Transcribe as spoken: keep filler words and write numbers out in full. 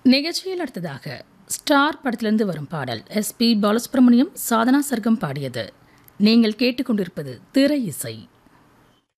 நிகழ்ச்சியில் அடுத்ததாக ஸ்டார் படத்திலிருந்து வரும் பாடல் எஸ் பி பாலசுப்ரமணியம் சாதனா சர்க்கம் பாடியது. நீங்கள் கேட்டுக்கொண்டிருப்பது திரை இசை.